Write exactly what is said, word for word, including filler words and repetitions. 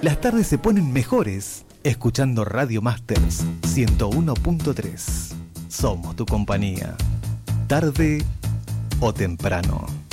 Las tardes se ponen mejores escuchando Radio Masters ciento uno punto tres. Somos tu compañía, tarde o temprano.